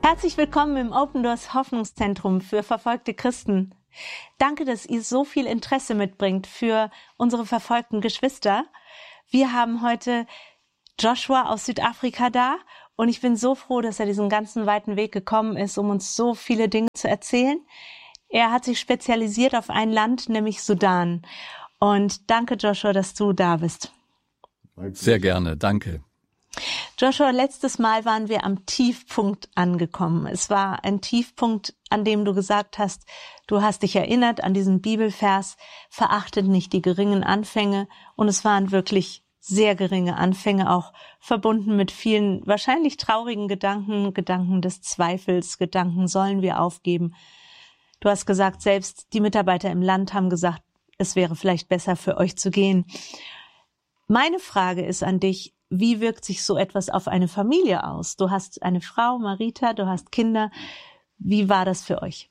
Herzlich willkommen im Open Doors Hoffnungszentrum für verfolgte Christen. Danke, dass ihr so viel Interesse mitbringt für unsere verfolgten Geschwister. Wir haben heute Joshua aus Südafrika da und ich bin so froh, dass er diesen ganzen weiten Weg gekommen ist, um uns so viele Dinge zu erzählen. Er hat sich spezialisiert auf ein Land, nämlich Sudan. Und danke, Joshua, dass du da bist. Sehr gerne, danke. Joshua, letztes Mal waren wir am Tiefpunkt angekommen. Es war ein Tiefpunkt, an dem du gesagt hast, du hast dich erinnert an diesen Bibelvers, verachtet nicht die geringen Anfänge. Und es waren wirklich sehr geringe Anfänge, auch verbunden mit vielen wahrscheinlich traurigen Gedanken, Gedanken des Zweifels, Gedanken, sollen wir aufgeben. Du hast gesagt, selbst die Mitarbeiter im Land haben gesagt, es wäre vielleicht besser für euch zu gehen. Meine Frage ist an dich, wie wirkt sich so etwas auf eine Familie aus? Du hast eine Frau, Marita, du hast Kinder. Wie war das für euch?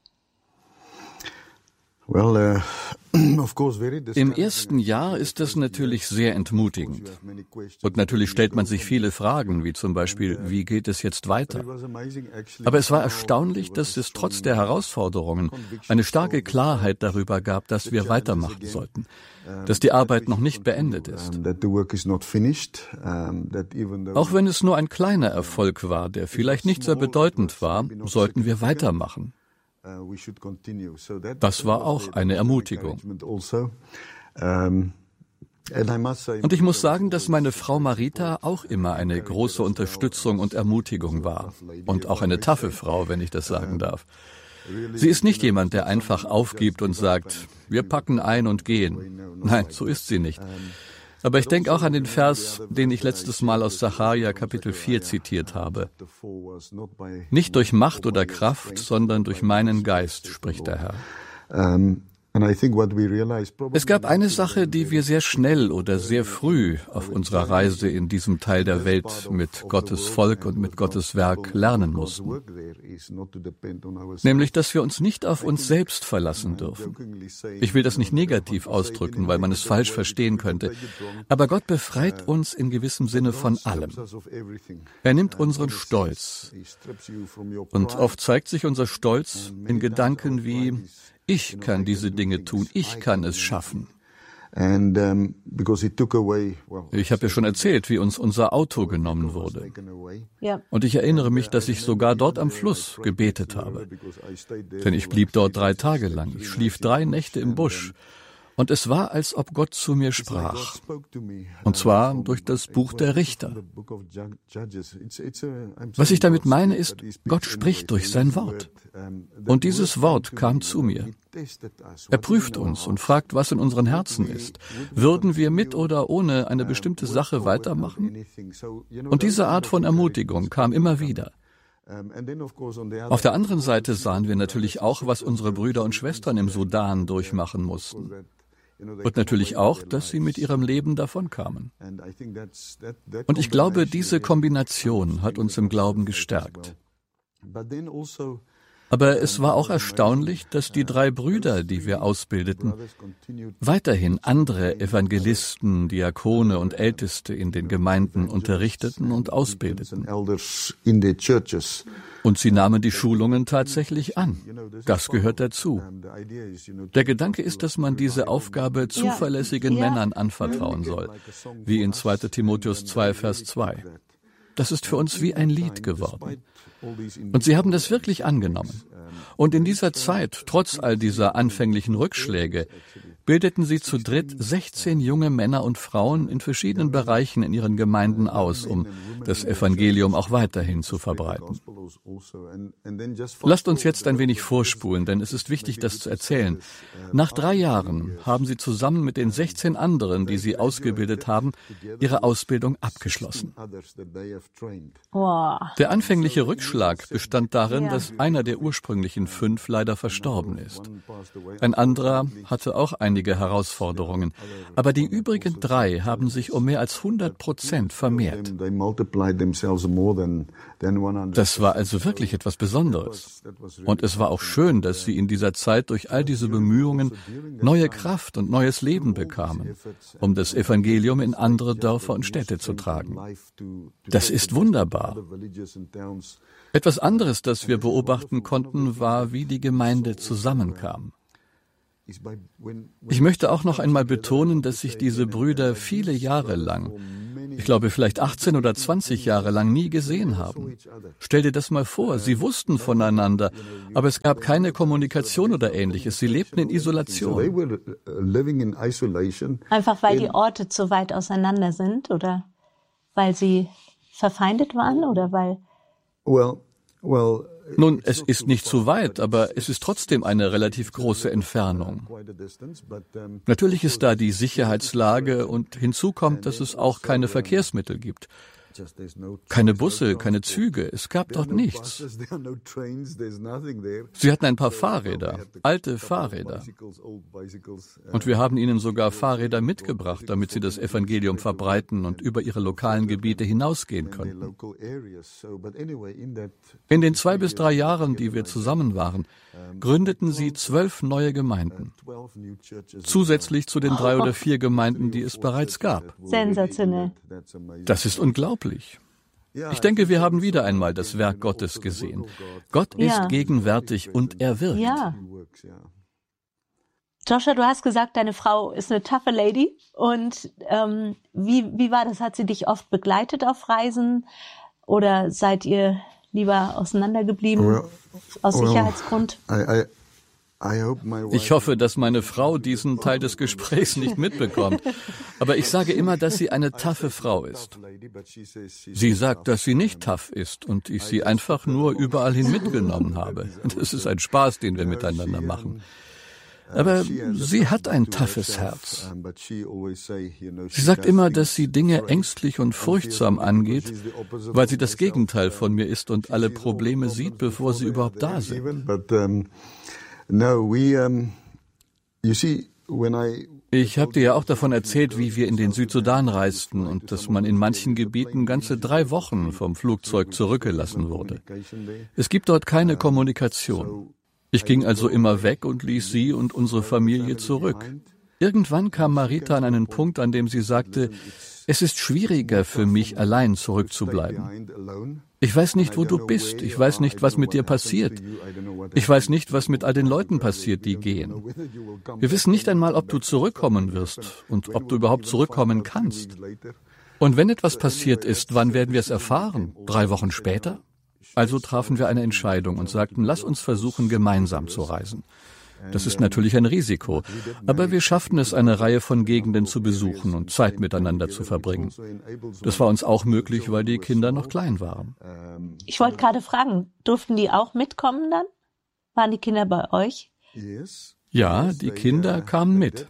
Im ersten Jahr ist das natürlich sehr entmutigend. Und natürlich stellt man sich viele Fragen, wie zum Beispiel, wie geht es jetzt weiter? Aber es war erstaunlich, dass es trotz der Herausforderungen eine starke Klarheit darüber gab, dass wir weitermachen sollten, dass die Arbeit noch nicht beendet ist. Auch wenn es nur ein kleiner Erfolg war, der vielleicht nicht sehr bedeutend war, sollten wir weitermachen. Das war auch eine Ermutigung. Und ich muss sagen, dass meine Frau Marita auch immer eine große Unterstützung und Ermutigung war. Und auch eine taffe Frau, wenn ich das sagen darf. Sie ist nicht jemand, der einfach aufgibt und sagt, wir packen ein und gehen. Nein, so ist sie nicht. Aber ich denke auch an den Vers, den ich letztes Mal aus Sacharja Kapitel 4 zitiert habe. Nicht durch Macht oder Kraft, sondern durch meinen Geist, spricht der Herr. Es gab eine Sache, die wir sehr schnell oder sehr früh auf unserer Reise in diesem Teil der Welt mit Gottes Volk und mit Gottes Werk lernen mussten. Nämlich, dass wir uns nicht auf uns selbst verlassen dürfen. Ich will das nicht negativ ausdrücken, weil man es falsch verstehen könnte. Aber Gott befreit uns in gewissem Sinne von allem. Er nimmt unseren Stolz. Und oft zeigt sich unser Stolz in Gedanken wie, ich kann diese Dinge tun, ich kann es schaffen. Ich habe ja schon erzählt, wie uns unser Auto genommen wurde. Ja. Und ich erinnere mich, dass ich sogar dort am Fluss gebetet habe. Denn ich blieb dort 3 Tage lang. Ich schlief 3 Nächte im Busch. Und es war, als ob Gott zu mir sprach. Und zwar durch das Buch der Richter. Was ich damit meine ist, Gott spricht durch sein Wort. Und dieses Wort kam zu mir. Er prüft uns und fragt, was in unseren Herzen ist. Würden wir mit oder ohne eine bestimmte Sache weitermachen? Und diese Art von Ermutigung kam immer wieder. Auf der anderen Seite sahen wir natürlich auch, was unsere Brüder und Schwestern im Sudan durchmachen mussten. Und natürlich auch, dass sie mit ihrem Leben davonkamen. Und ich glaube, diese Kombination hat uns im Glauben gestärkt. Aber es war auch erstaunlich, dass die 3 Brüder, die wir ausbildeten, weiterhin andere Evangelisten, Diakone und Älteste in den Gemeinden unterrichteten und ausbildeten. Und sie nahmen die Schulungen tatsächlich an. Das gehört dazu. Der Gedanke ist, dass man diese Aufgabe zuverlässigen Männern anvertrauen soll, wie in 2. Timotheus 2, Vers 2. Das ist für uns wie ein Lied geworden. Und sie haben das wirklich angenommen. Und in dieser Zeit, trotz all dieser anfänglichen Rückschläge, bildeten sie zu dritt 16 junge Männer und Frauen in verschiedenen Bereichen in ihren Gemeinden aus, um das Evangelium auch weiterhin zu verbreiten. Lasst uns jetzt ein wenig vorspulen, denn es ist wichtig, das zu erzählen. Nach 3 Jahren haben sie zusammen mit den 16 anderen, die sie ausgebildet haben, ihre Ausbildung abgeschlossen. Wow. Der anfängliche Rückschlag bestand darin, dass einer der ursprünglichen 5 leider verstorben ist. Ein anderer hatte auch eine einige Herausforderungen, aber die übrigen 3 haben sich um mehr als 100% vermehrt. Das war also wirklich etwas Besonderes. Und es war auch schön, dass sie in dieser Zeit durch all diese Bemühungen neue Kraft und neues Leben bekamen, um das Evangelium in andere Dörfer und Städte zu tragen. Das ist wunderbar. Etwas anderes, das wir beobachten konnten, war, wie die Gemeinde zusammenkam. Ich möchte auch noch einmal betonen, dass sich diese Brüder viele Jahre lang, ich glaube vielleicht 18 oder 20 Jahre lang, nie gesehen haben. Stell dir das mal vor, sie wussten voneinander, aber es gab keine Kommunikation oder Ähnliches. Sie lebten in Isolation. Einfach weil die Orte zu weit auseinander sind oder weil sie verfeindet waren oder weil... Nun, es ist nicht zu weit, aber es ist trotzdem eine relativ große Entfernung. Natürlich ist da die Sicherheitslage und hinzu kommt, dass es auch keine Verkehrsmittel gibt. Keine Busse, keine Züge, es gab dort nichts. Sie hatten ein paar Fahrräder, alte Fahrräder. Und wir haben ihnen sogar Fahrräder mitgebracht, damit sie das Evangelium verbreiten und über ihre lokalen Gebiete hinausgehen könnten. In den 2 bis 3 Jahren, die wir zusammen waren, gründeten sie 12 neue Gemeinden. Zusätzlich zu den 3 oder 4 Gemeinden, die es bereits gab. Sensationell. Das ist unglaublich. Ich denke, wir haben wieder einmal das Werk Gottes gesehen. Gott ist gegenwärtig und er wirkt. Ja. Joshua, du hast gesagt, deine Frau ist eine taffe Lady. Und wie war das? Hat sie dich oft begleitet auf Reisen? Oder seid ihr lieber auseinandergeblieben aus Sicherheitsgrund? Ich hoffe, dass meine Frau diesen Teil des Gesprächs nicht mitbekommt. Aber ich sage immer, dass sie eine taffe Frau ist. Sie sagt, dass sie nicht tough ist und ich sie einfach nur überall hin mitgenommen habe. Das ist ein Spaß, den wir miteinander machen. Aber sie hat ein toughes Herz. Sie sagt immer, dass sie Dinge ängstlich und furchtsam angeht, weil sie das Gegenteil von mir ist und alle Probleme sieht, bevor sie überhaupt da sind. Ich habe dir ja auch davon erzählt, wie wir in den Südsudan reisten und dass man in manchen Gebieten ganze 3 Wochen vom Flugzeug zurückgelassen wurde. Es gibt dort keine Kommunikation. Ich ging also immer weg und ließ sie und unsere Familie zurück. Irgendwann kam Marita an einen Punkt, an dem sie sagte, es ist schwieriger für mich, allein zurückzubleiben. Ich weiß nicht, wo du bist. Ich weiß nicht, was mit dir passiert. Ich weiß nicht, was mit all den Leuten passiert, die gehen. Wir wissen nicht einmal, ob du zurückkommen wirst und ob du überhaupt zurückkommen kannst. Und wenn etwas passiert ist, wann werden wir es erfahren? 3 Wochen später? Also trafen wir eine Entscheidung und sagten, lass uns versuchen, gemeinsam zu reisen. Das ist natürlich ein Risiko, aber wir schafften es, eine Reihe von Gegenden zu besuchen und Zeit miteinander zu verbringen. Das war uns auch möglich, weil die Kinder noch klein waren. Ich wollte gerade fragen, durften die auch mitkommen dann? Waren die Kinder bei euch? Ja, die Kinder kamen mit.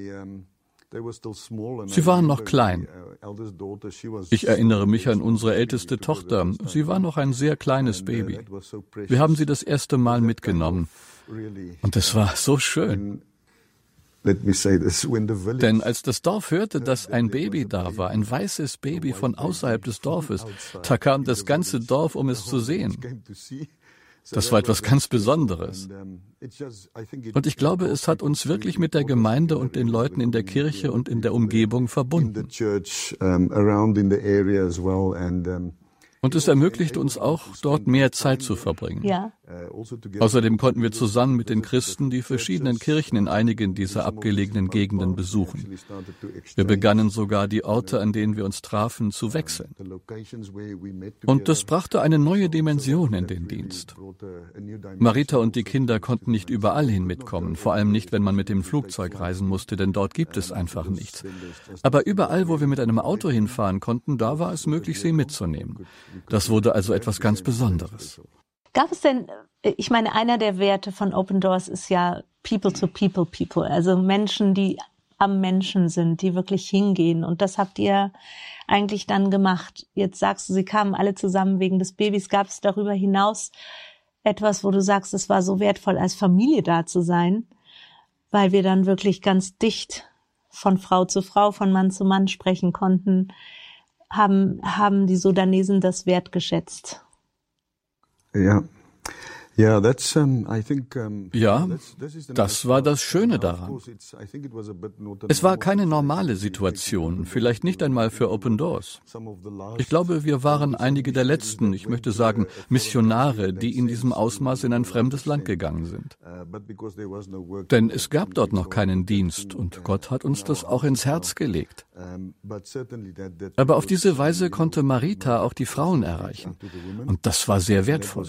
Sie waren noch klein. Ich erinnere mich an unsere älteste Tochter. Sie war noch ein sehr kleines Baby. Wir haben sie das erste Mal mitgenommen. Und es war so schön. Denn als das Dorf hörte, dass ein Baby da war, ein weißes Baby von außerhalb des Dorfes, da kam das ganze Dorf, um es zu sehen. Das war etwas ganz Besonderes. Und ich glaube, es hat uns wirklich mit der Gemeinde und den Leuten in der Kirche und in der Umgebung verbunden. Und es ermöglicht uns auch, dort mehr Zeit zu verbringen. Ja. Außerdem konnten wir zusammen mit den Christen die verschiedenen Kirchen in einigen dieser abgelegenen Gegenden besuchen. Wir begannen sogar, die Orte, an denen wir uns trafen, zu wechseln. Und das brachte eine neue Dimension in den Dienst. Marita und die Kinder konnten nicht überall hin mitkommen, vor allem nicht, wenn man mit dem Flugzeug reisen musste, denn dort gibt es einfach nichts. Aber überall, wo wir mit einem Auto hinfahren konnten, da war es möglich, sie mitzunehmen. Das wurde also etwas ganz Besonderes. Gab es denn, ich meine, einer der Werte von Open Doors ist ja People to People People, also Menschen, die am Menschen sind, die wirklich hingehen. Und das habt ihr eigentlich dann gemacht. Jetzt sagst du, sie kamen alle zusammen wegen des Babys. Gab es darüber hinaus etwas, wo du sagst, es war so wertvoll, als Familie da zu sein? weil wir dann wirklich ganz dicht von Frau zu Frau, von Mann zu Mann sprechen konnten, haben die Sudanesen das wertgeschätzt. Ja. Ja, das war das Schöne daran. Es war keine normale Situation, vielleicht nicht einmal für Open Doors. Ich glaube, wir waren einige der letzten, ich möchte sagen, Missionare, die in diesem Ausmaß in ein fremdes Land gegangen sind. Denn es gab dort noch keinen Dienst und Gott hat uns das auch ins Herz gelegt. Aber auf diese Weise konnte Marita auch die Frauen erreichen. Und das war sehr wertvoll.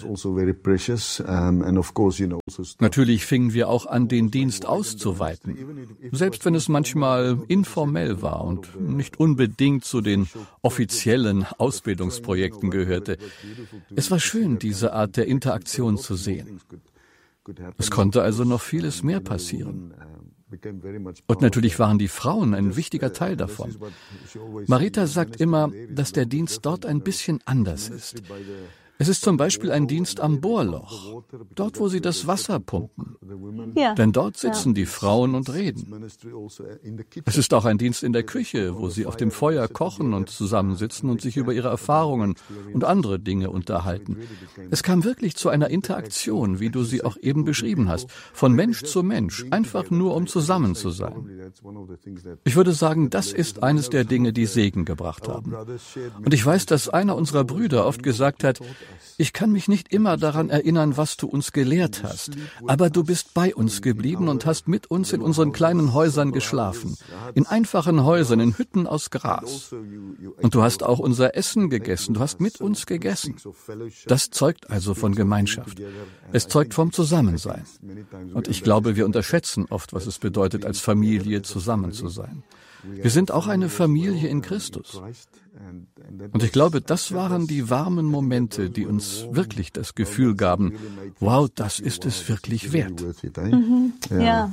Natürlich fingen wir auch an, den Dienst auszuweiten, selbst wenn es manchmal informell war und nicht unbedingt zu den offiziellen Ausbildungsprojekten gehörte. Es war schön, diese Art der Interaktion zu sehen. Es konnte also noch vieles mehr passieren. Und natürlich waren die Frauen ein wichtiger Teil davon. Marita sagt immer, dass der Dienst dort ein bisschen anders ist. Es ist zum Beispiel ein Dienst am Bohrloch, dort, wo sie das Wasser pumpen. Ja. Denn dort sitzen die Frauen und reden. Es ist auch ein Dienst in der Küche, wo sie auf dem Feuer kochen und zusammensitzen und sich über ihre Erfahrungen und andere Dinge unterhalten. Es kam wirklich zu einer Interaktion, wie du sie auch eben beschrieben hast, von Mensch zu Mensch, einfach nur um zusammen zu sein. Ich würde sagen, das ist eines der Dinge, die Segen gebracht haben. Und ich weiß, dass einer unserer Brüder oft gesagt hat, ich kann mich nicht immer daran erinnern, was du uns gelehrt hast, aber du bist bei uns geblieben und hast mit uns in unseren kleinen Häusern geschlafen, in einfachen Häusern, in Hütten aus Gras. Und du hast auch unser Essen gegessen, du hast mit uns gegessen. Das zeugt also von Gemeinschaft. Es zeugt vom Zusammensein. Und ich glaube, wir unterschätzen oft, was es bedeutet, als Familie zusammen zu sein. Wir sind auch eine Familie in Christus. Und ich glaube, das waren die warmen Momente, die uns wirklich das Gefühl gaben, wow, das ist es wirklich wert. Ja.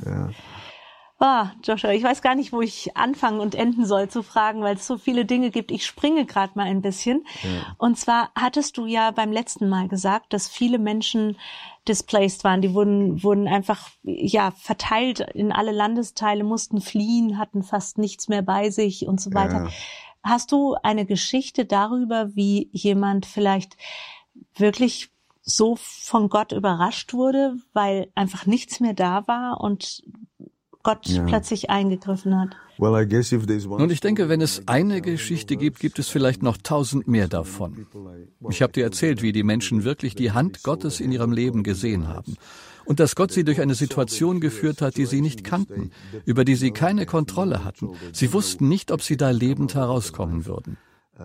Joshua, ich weiß gar nicht, wo ich anfangen und enden soll zu fragen, weil es so viele Dinge gibt. Ich springe gerade mal ein bisschen. Ja. Und zwar hattest du ja beim letzten Mal gesagt, dass viele Menschen displaced waren. Die wurden einfach verteilt in alle Landesteile, mussten fliehen, hatten fast nichts mehr bei sich und so weiter. Ja. Hast du eine Geschichte darüber, wie jemand vielleicht wirklich so von Gott überrascht wurde, weil einfach nichts mehr da war und Gott plötzlich eingegriffen hat? Nun, ich denke, wenn es eine Geschichte gibt, gibt es vielleicht noch 1000 mehr davon. Ich habe dir erzählt, wie die Menschen wirklich die Hand Gottes in ihrem Leben gesehen haben. Und dass Gott sie durch eine Situation geführt hat, die sie nicht kannten, über die sie keine Kontrolle hatten. Sie wussten nicht, ob sie da lebend herauskommen würden.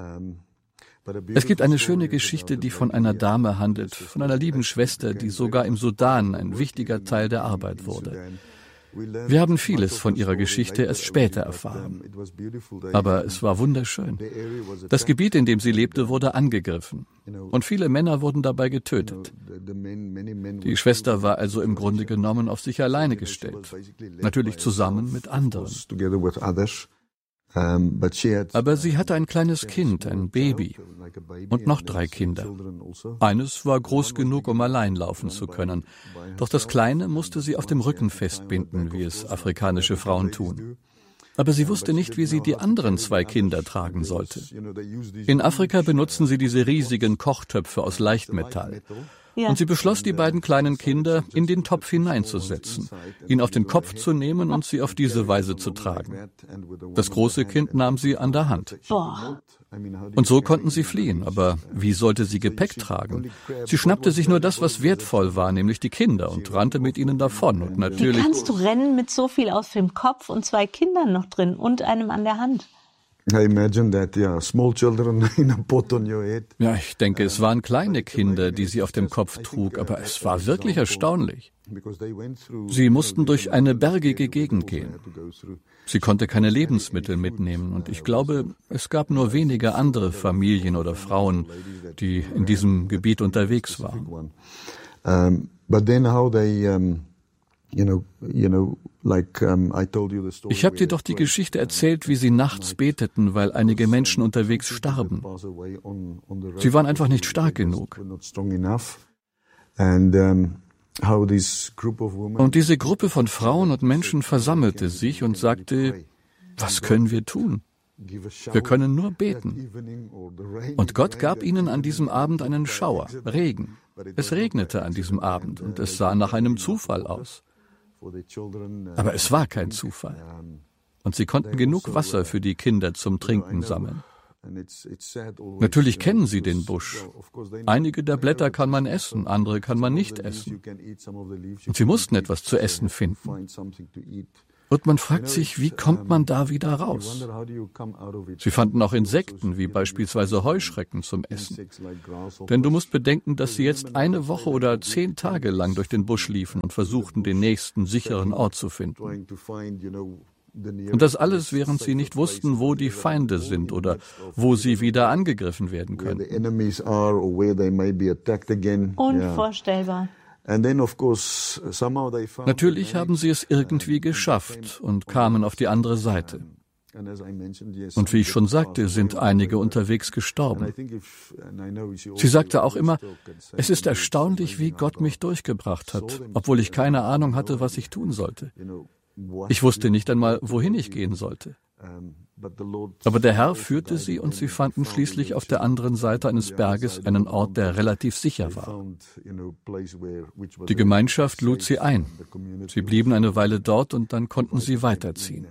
Es gibt eine schöne Geschichte, die von einer Dame handelt, von einer lieben Schwester, die sogar im Sudan ein wichtiger Teil der Arbeit wurde. Wir haben vieles von ihrer Geschichte erst später erfahren. Aber es war wunderschön. Das Gebiet, in dem sie lebte, wurde angegriffen. Und viele Männer wurden dabei getötet. Die Schwester war also im Grunde genommen auf sich alleine gestellt. Natürlich zusammen mit anderen. Aber sie hatte ein kleines Kind, ein Baby und noch 3 Kinder. Eines war groß genug, um allein laufen zu können. Doch das Kleine musste sie auf dem Rücken festbinden, wie es afrikanische Frauen tun. Aber sie wusste nicht, wie sie die anderen 2 Kinder tragen sollte. In Afrika benutzen sie diese riesigen Kochtöpfe aus Leichtmetall. Und sie beschloss, die beiden kleinen Kinder in den Topf hineinzusetzen, ihn auf den Kopf zu nehmen und sie auf diese Weise zu tragen. Das große Kind nahm sie an der Hand. Und so konnten sie fliehen. Aber wie sollte sie Gepäck tragen? Sie schnappte sich nur das, was wertvoll war, nämlich die Kinder, und rannte mit ihnen davon. Und natürlich. Wie kannst du rennen mit so viel auf dem Kopf und 2 Kindern noch drin und einem an der Hand? Ja, ich denke, es waren kleine Kinder, die sie auf dem Kopf trug, aber es war wirklich erstaunlich. Sie mussten durch eine bergige Gegend gehen. Sie konnte keine Lebensmittel mitnehmen und ich glaube, es gab nur wenige andere Familien oder Frauen, die in diesem Gebiet unterwegs waren. Ich habe dir doch die Geschichte erzählt, wie sie nachts beteten, weil einige Menschen unterwegs starben. Sie waren einfach nicht stark genug. Und diese Gruppe von Frauen und Menschen versammelte sich und sagte, was können wir tun? Wir können nur beten. Und Gott gab ihnen an diesem Abend einen Schauer, Regen. Es regnete an diesem Abend und es sah nach einem Zufall aus. Aber es war kein Zufall. Und sie konnten genug Wasser für die Kinder zum Trinken sammeln. Natürlich kennen sie den Busch. Einige der Blätter kann man essen, andere kann man nicht essen. Und sie mussten etwas zu essen finden. Und man fragt sich, wie kommt man da wieder raus? Sie fanden auch Insekten, wie beispielsweise Heuschrecken, zum Essen. Denn du musst bedenken, dass sie jetzt eine Woche oder 10 Tage lang durch den Busch liefen und versuchten, den nächsten sicheren Ort zu finden. Und das alles, während sie nicht wussten, wo die Feinde sind oder wo sie wieder angegriffen werden können. Unvorstellbar. Natürlich haben sie es irgendwie geschafft und kamen auf die andere Seite. Und wie ich schon sagte, sind einige unterwegs gestorben. Sie sagte auch immer, es ist erstaunlich, wie Gott mich durchgebracht hat, obwohl ich keine Ahnung hatte, was ich tun sollte. Ich wusste nicht einmal, wohin ich gehen sollte. Aber der Herr führte sie und sie fanden schließlich auf der anderen Seite eines Berges einen Ort, der relativ sicher war. Die Gemeinschaft lud sie ein. Sie blieben eine Weile dort und dann konnten sie weiterziehen.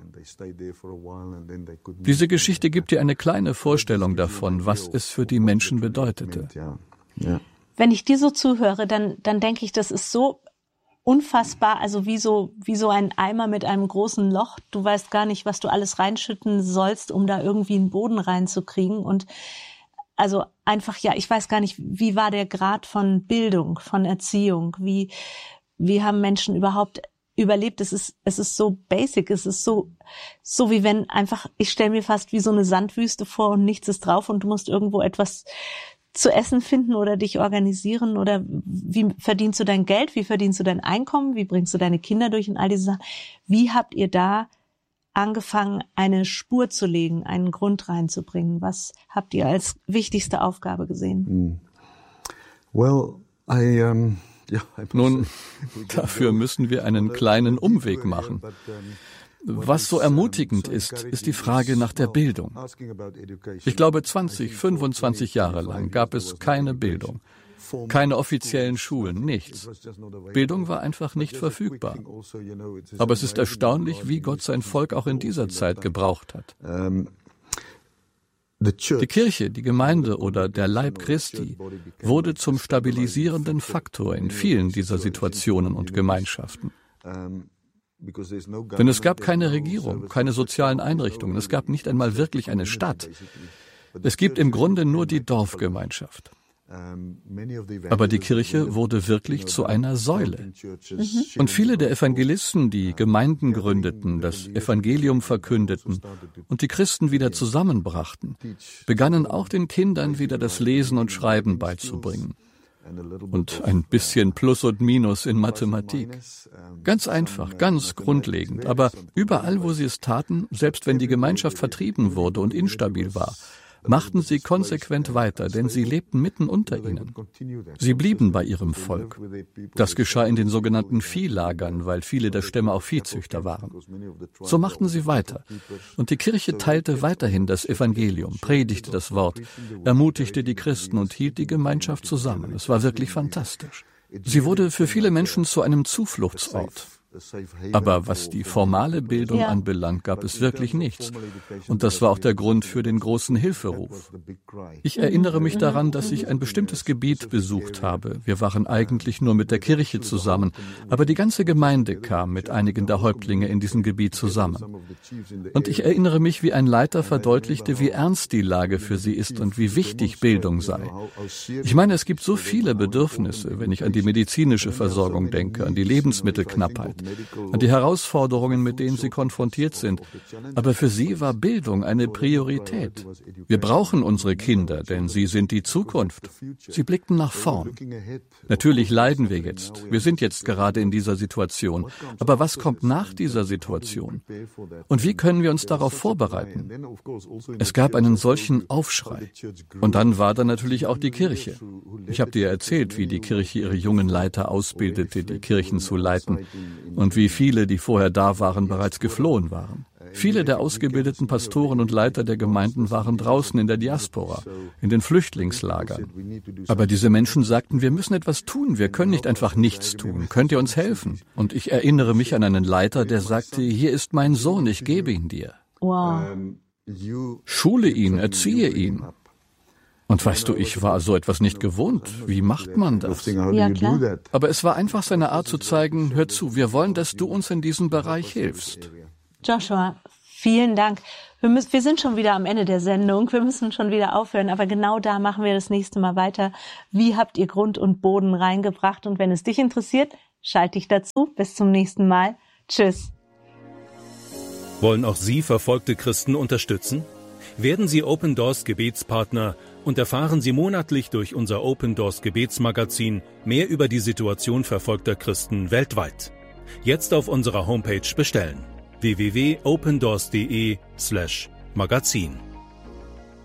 Diese Geschichte gibt dir eine kleine Vorstellung davon, was es für die Menschen bedeutete. Wenn ich dir so zuhöre, dann denke ich, das ist so unfassbar, also wie so ein Eimer mit einem großen Loch. Du weißt gar nicht, was du alles reinschütten sollst, um da irgendwie einen Boden reinzukriegen. Und also einfach, ja, ich weiß gar nicht, wie war der Grad von Bildung, von Erziehung? Wie haben Menschen überhaupt überlebt? Es ist so basic, es ist so wie wenn einfach, ich stelle mir fast wie so eine Sandwüste vor und nichts ist drauf und du musst irgendwo etwas zu essen finden oder dich organisieren oder wie verdienst du dein Geld, wie verdienst du dein Einkommen, wie bringst du deine Kinder durch und all diese Sachen. Wie habt ihr da angefangen, eine Spur zu legen, einen Grund reinzubringen? Was habt ihr als wichtigste Aufgabe gesehen? Nun, dafür müssen wir einen kleinen Umweg machen. Was so ermutigend ist die Frage nach der Bildung. Ich glaube, 20, 25 Jahre lang gab es keine Bildung, keine offiziellen Schulen, nichts. Bildung war einfach nicht verfügbar. Aber es ist erstaunlich, wie Gott sein Volk auch in dieser Zeit gebraucht hat. Die Kirche, die Gemeinde oder der Leib Christi wurde zum stabilisierenden Faktor in vielen dieser Situationen und Gemeinschaften. Denn es gab keine Regierung, keine sozialen Einrichtungen, es gab nicht einmal wirklich eine Stadt. Es gibt im Grunde nur die Dorfgemeinschaft. Aber die Kirche wurde wirklich zu einer Säule. Und viele der Evangelisten, die Gemeinden gründeten, das Evangelium verkündeten und die Christen wieder zusammenbrachten, begannen auch den Kindern wieder das Lesen und Schreiben beizubringen. Und ein bisschen Plus und Minus in Mathematik. Ganz einfach, ganz grundlegend. Aber überall, wo sie es taten, selbst wenn die Gemeinschaft vertrieben wurde und instabil war, machten sie konsequent weiter, denn sie lebten mitten unter ihnen. Sie blieben bei ihrem Volk. Das geschah in den sogenannten Viehlagern, weil viele der Stämme auch Viehzüchter waren. So machten sie weiter. Und die Kirche teilte weiterhin das Evangelium, predigte das Wort, ermutigte die Christen und hielt die Gemeinschaft zusammen. Es war wirklich fantastisch. Sie wurde für viele Menschen zu einem Zufluchtsort. Aber was die formale Bildung anbelangt, gab es wirklich nichts. Und das war auch der Grund für den großen Hilferuf. Ich erinnere mich daran, dass ich ein bestimmtes Gebiet besucht habe. Wir waren eigentlich nur mit der Kirche zusammen, aber die ganze Gemeinde kam mit einigen der Häuptlinge in diesem Gebiet zusammen. Und ich erinnere mich, wie ein Leiter verdeutlichte, wie ernst die Lage für sie ist und wie wichtig Bildung sei. Ich meine, es gibt so viele Bedürfnisse, wenn ich an die medizinische Versorgung denke, an die Lebensmittelknappheit. an die Herausforderungen, mit denen sie konfrontiert sind. Aber für sie war Bildung eine Priorität. Wir brauchen unsere Kinder, denn sie sind die Zukunft. Sie blickten nach vorn. Natürlich leiden wir jetzt. Wir sind jetzt gerade in dieser Situation. Aber was kommt nach dieser Situation? Und wie können wir uns darauf vorbereiten? Es gab einen solchen Aufschrei. Und dann war da natürlich auch die Kirche. Ich habe dir erzählt, wie die Kirche ihre jungen Leiter ausbildete, die Kirchen zu leiten, und wie viele, die vorher da waren, bereits geflohen waren. Viele der ausgebildeten Pastoren und Leiter der Gemeinden waren draußen in der Diaspora, in den Flüchtlingslagern. Aber diese Menschen sagten, wir müssen etwas tun, wir können nicht einfach nichts tun. Könnt ihr uns helfen? Und ich erinnere mich an einen Leiter, der sagte, hier ist mein Sohn, ich gebe ihn dir. Wow. Schule ihn, erziehe ihn. Und weißt du, ich war so etwas nicht gewohnt. Wie macht man das? Ja, klar. Aber es war einfach seine Art zu zeigen, hör zu, wir wollen, dass du uns in diesem Bereich hilfst. Joshua, vielen Dank. Wir sind schon wieder am Ende der Sendung. Wir müssen schon wieder aufhören. Aber genau da machen wir das nächste Mal weiter. Wie habt ihr Grund und Boden reingebracht? Und wenn es dich interessiert, schalte dich dazu. Bis zum nächsten Mal. Tschüss. Wollen auch Sie verfolgte Christen unterstützen? Werden Sie Open Doors Gebetspartner und erfahren Sie monatlich durch unser Open Doors Gebetsmagazin mehr über die Situation verfolgter Christen weltweit. Jetzt auf unserer Homepage bestellen: www.opendoors.de/magazin.